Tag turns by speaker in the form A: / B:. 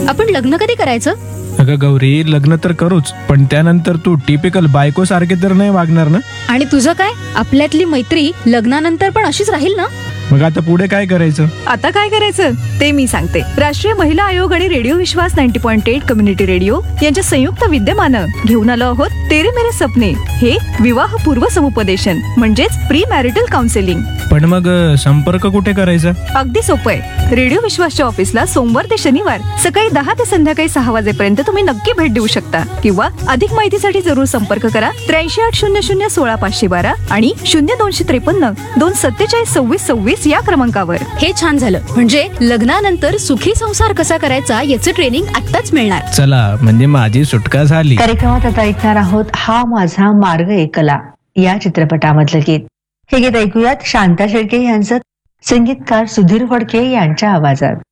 A: आपण लग्न कधी करायचं?
B: अगं गौरी, लग्न तर करूच, पण त्यानंतर तू टिपिकल बायको सारखे तर नाही वागणार ना?
A: आणि तुझं काय? आपल्यातली मैत्री लग्नानंतर पण अशीच राहील ना?
B: मग आता पुढे काय करायचं?
C: आता काय करायचं ते मी सांगते. राष्ट्रीय महिला आयोग आणि रेडिओ विश्वास 90.8 कम्युनिटी रेडिओ यांच्या संयुक्त विद्यमानं घेऊन आलो आहोत तेरे मेरे सपने, हे विवाह पूर्व समुपदेशन म्हणजेच प्री मॅरिटल काउन्सिलिंग.
B: पण मग संपर्क कुठे करायचा?
C: अगदी सोपं आहे. रेडिओ विश्वासच्या ऑफिसला सोमवार ते शनिवार सकाळी 10 ते संध्याकाळी 6 वाजेपर्यंत तुम्ही नक्की भेट देऊ शकता. किंवा अधिक माहितीसाठी जरूर संपर्क करा 8380016512 आणि 0253 247 2626 या क्रमांकावर.
A: हे छान झालं. म्हणजे लग्नानंतर सुखी संसार कसा करायचा याचं ट्रेनिंग आत्ताच मिळणार.
B: चला, म्हणजे माझी सुटका झाली.
D: कार्यक्रमात आता ऐकणार आहोत हा माझा मार्ग एकला या चित्रपटामधलं गीत. हे गीत ऐकूयात शांता शेळके यांचं, संगीतकार सुधीर फडके यांच्या आवाजात.